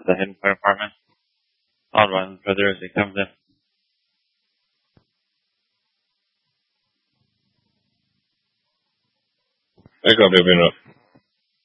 at the Hidden Point apartment. I'll run further as he comes in. I got him enough.